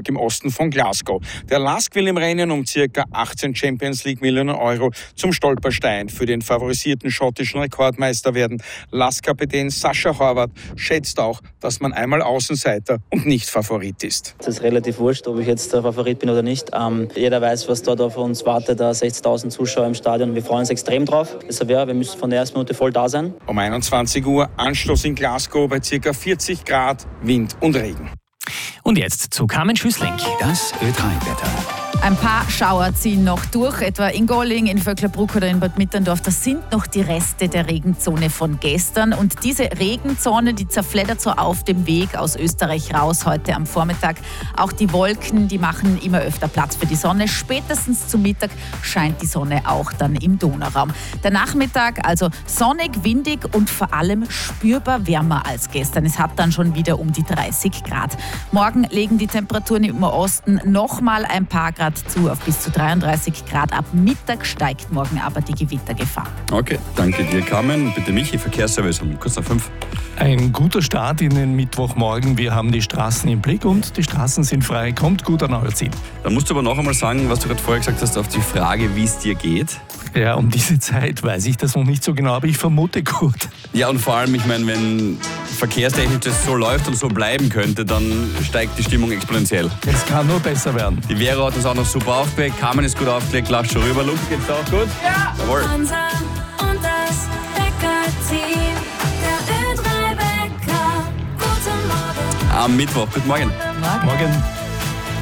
im Osten von Glasgow. Der LASK will im Rennen um ca. 18 Champions League Millionen Euro zum Stolperstein für den favorisierten schottischen Rekordmeister werden. LASK-Kapitän Sascha Horvath schätzt auch, dass man einmal Außenseiter und nicht Favorit ist. Es ist relativ wurscht, ob ich jetzt der Favorit bin oder nicht. Jeder weiß, was dort auf uns wartet. 60.000 Zuschauer im Stadion. Wir freuen uns extrem drauf. Deshalb wir müssen von der ersten Minute voll da sein. Um 21 Uhr Anstoß in Glasgow bei ca. 40 Grad, Wind und Regen. Und jetzt zu Carmen Schüssling. Das Ö3-Wetter. Ein paar Schauer ziehen noch durch, etwa in Golling, in Vöcklerbruck oder in Bad Mitterndorf. Das sind noch die Reste der Regenzone von gestern. Und diese Regenzone, die zerfleddert so auf dem Weg aus Österreich raus heute am Vormittag. Auch die Wolken, die machen immer öfter Platz für die Sonne. Spätestens zum Mittag scheint die Sonne auch dann im Donauraum. Der Nachmittag also sonnig, windig und vor allem spürbar wärmer als gestern. Es hat dann schon wieder um die 30 Grad. Morgen legen die Temperaturen im Osten noch mal ein paar Grad zu, auf bis zu 33 Grad. Ab Mittag steigt morgen aber die Gewittergefahr. Okay, danke dir, Carmen. Bitte Michi, Verkehrsservice um kurz nach 5. Ein guter Start in den Mittwochmorgen. Wir haben die Straßen im Blick und die Straßen sind frei. Kommt gut an euer Ziel. Dann musst du aber noch einmal sagen, was du gerade vorher gesagt hast, auf die Frage, wie es dir geht. Ja, um diese Zeit weiß ich das noch nicht so genau, aber ich vermute gut. Ja, und vor allem, ich meine, wenn verkehrstechnisch das so läuft und so bleiben könnte, dann steigt die Stimmung exponentiell. Es kann nur besser werden. Die Vero hat uns auch noch super aufgeweckt, Carmen ist gut aufgelegt, lacht schon rüber. Luke, geht's auch gut? Ja! Jawohl. Hansa und das Bäcker-Team, der Ö3-Bäcker. Guten Morgen. Am Mittwoch, guten Morgen. Morgen.